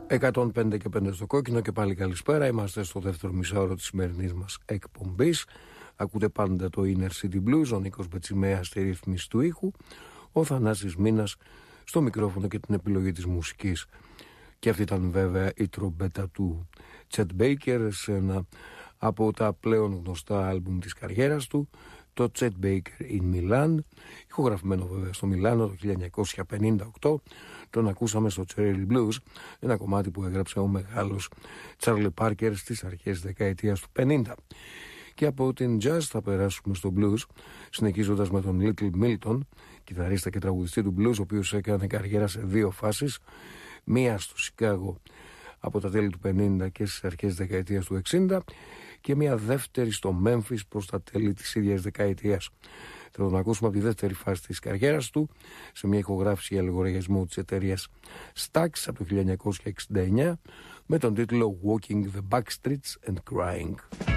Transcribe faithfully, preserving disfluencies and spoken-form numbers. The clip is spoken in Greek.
εκατόν πέντε και πέντε στο κόκκινο και πάλι καλησπέρα. Είμαστε στο δεύτερο μισάωρο της σημερινής μας εκπομπής. Ακούτε πάντα το Inner City Blues, ο Νίκος Μπετσιμέας στη ρύθμιση του ήχου, ο Θανάσης Μίνας στο μικρόφωνο και την επιλογή της μουσικής. Και αυτή ήταν βέβαια η τρομπέτα του Chet Baker σε ένα από τα πλέον γνωστά άλμπουμ της καριέρας του, το Chet Baker in Milan, ηχογραφημένο βέβαια στο Μιλάνο το χίλια εννιακόσια πενήντα οκτώ. Τον ακούσαμε στο Cherry Blues, ένα κομμάτι που έγραψε ο μεγάλος Charlie Parker στις αρχές δεκαετίας του πενήντα. Και από την jazz θα περάσουμε στο blues, συνεχίζοντας με τον Little Milton, κιθαρίστα και τραγουδιστή του blues, ο οποίος έκανε καριέρα σε δύο φάσεις, μία στο Σικάγο από τα τέλη του πενήντα και στις αρχές της δεκαετίας του εξήντα και μία δεύτερη στο Memphis προς τα τέλη της ίδιας δεκαετίας. Θα τον ακούσουμε από τη δεύτερη φάση της καριέρας του σε μια ηχογράφηση για λογαριασμό της εταιρείας Stax από το χίλια εννιακόσια εξήντα εννιά με τον τίτλο Walking the Backstreets and Crying.